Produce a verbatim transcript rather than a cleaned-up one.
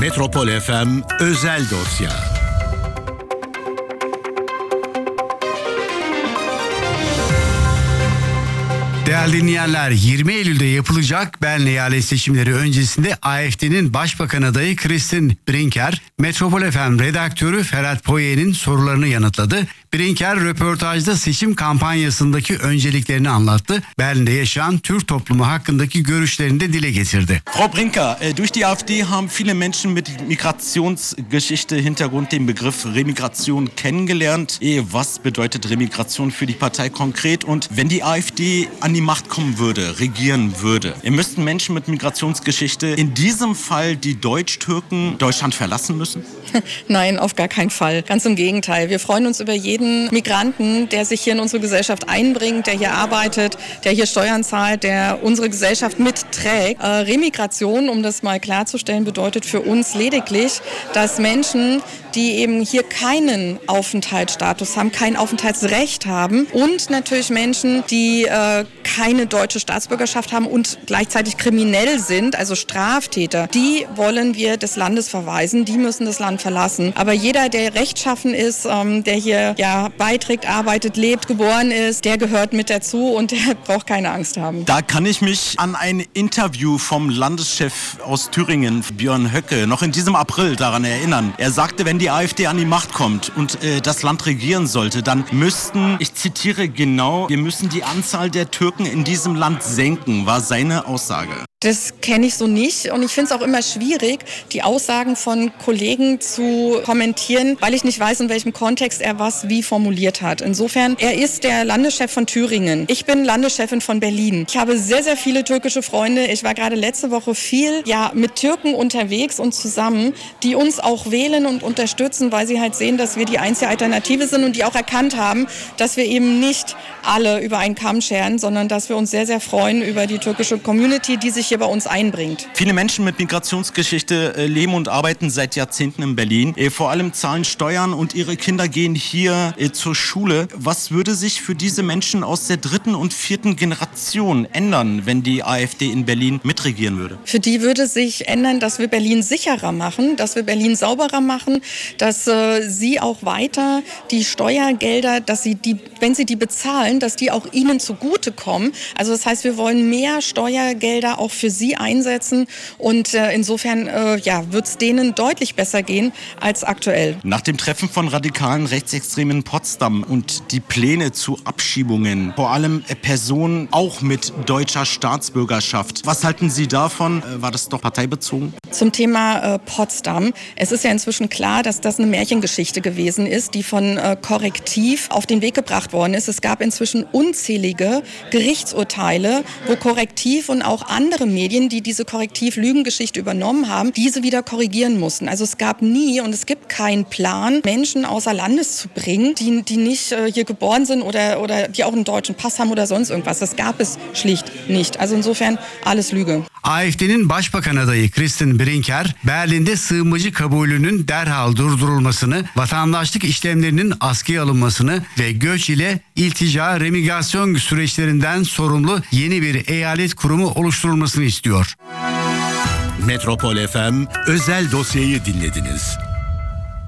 Metropol F M Özel Dosya. Değerli dinleyenler, yirmi Eylül'de yapılacak Berlin eyalet seçimleri öncesinde A F D'nin Başbakan adayı Christian Brinker, Metropol F M redaktörü Ferhat Poyer'in sorularını yanıtladı. Brinker röportajda seçim kampanyasındaki önceliklerini anlattı. Berlin'de yaşayan Türk toplumu hakkındaki görüşlerini de dile getirdi. Frau Brinker, durch die A F D haben viele Menschen mit Migrationsgeschichte Hintergrund den Begriff Remigration kennengelernt. Was bedeutet Remigration für die Partei konkret? Und wenn die A F D an die Macht kommen würde, regieren würde, müssten Menschen mit Migrationsgeschichte in diesem Fall die Deutsch-Türken Deutschland verlassen müssen? Nein, auf gar keinen Fall. Ganz im Gegenteil. Wir freuen uns über jeden Migranten, der sich hier in unsere Gesellschaft einbringt, der hier arbeitet, der hier Steuern zahlt, der unsere Gesellschaft mitträgt. Äh, Remigration, um das mal klarzustellen, bedeutet für uns lediglich, dass Menschen, die eben hier keinen Aufenthaltsstatus haben, kein Aufenthaltsrecht haben und natürlich Menschen, die äh, keine deutsche Staatsbürgerschaft haben und gleichzeitig kriminell sind, also Straftäter, die wollen wir des Landes verweisen, die müssen das Land verlassen. Aber jeder, der rechtschaffen ist, ähm, der hier ja beiträgt, arbeitet, lebt, geboren ist, der gehört mit dazu und der braucht keine Angst haben. Da kann ich mich an ein Interview vom Landeschef aus Thüringen, Björn Höcke, noch in diesem April daran erinnern. Er sagte, wenn die A F D an die Macht kommt und äh, das Land regieren sollte, dann müssten, ich zitiere genau, wir müssen die Anzahl der Türken in diesem Land senken, war seine Aussage. Das kenne ich so nicht und ich finde es auch immer schwierig, die Aussagen von Kollegen zu kommentieren, weil ich nicht weiß, in welchem Kontext er was wie formuliert hat. Insofern, er ist der Landeschef von Thüringen. Ich bin Landeschefin von Berlin. Ich habe sehr, sehr viele türkische Freunde. Ich war gerade letzte Woche viel ja, mit Türken unterwegs und zusammen, die uns auch wählen und unterstützen, weil sie halt sehen, dass wir die einzige Alternative sind und die auch erkannt haben, dass wir eben nicht alle über einen Kamm scheren, sondern dass wir uns sehr, sehr freuen über die türkische Community, die sich hier bei uns einbringt. Viele Menschen mit Migrationsgeschichte äh, leben und arbeiten seit Jahrzehnten in Berlin. Äh, vor allem zahlen Steuern und ihre Kinder gehen hier äh, zur Schule. Was würde sich für diese Menschen aus der dritten und vierten Generation ändern, wenn die A F D in Berlin mitregieren würde? Für die würde sich ändern, dass wir Berlin sicherer machen, dass wir Berlin sauberer machen, dass äh, sie auch weiter die Steuergelder, dass sie die, wenn sie die bezahlen, dass die auch ihnen zugutekommen. Also das heißt, wir wollen mehr Steuergelder auch für sie einsetzen und äh, insofern äh, ja, wird es denen deutlich besser gehen als aktuell. Nach dem Treffen von radikalen Rechtsextremen in Potsdam und die Pläne zu Abschiebungen, vor allem äh, Personen auch mit deutscher Staatsbürgerschaft. Was halten Sie davon? Äh, war das doch parteibezogen? Zum Thema äh, Potsdam. Es ist ja inzwischen klar, dass das eine Märchengeschichte gewesen ist, die von äh, Korrektiv auf den Weg gebracht worden ist. Es gab inzwischen unzählige Gerichtsurteile, wo Korrektiv und auch andere Medien, die diese Korrektiv-Lügengeschichte übernommen haben, diese wieder korrigieren mussten. Also es gab nie und es gibt keinen Plan, Menschen außer Landes zu bringen, die, die nicht äh, hier geboren sind oder, oder die auch einen deutschen Pass haben oder sonst irgendwas. Das gab es schlicht nicht. Also insofern alles Lüge. A F D'nin Başbakan adayı Christian Brinker, Berlin'de sığınmacı kabulünün derhal durdurulmasını, vatandaşlık işlemlerinin askıya alınmasını ve göç ile iltica, remigrasyon süreçlerinden sorumlu yeni bir eyalet kurumu oluşturulmasını istiyor. Metropol F M Özel Dosya'yı dinlediniz.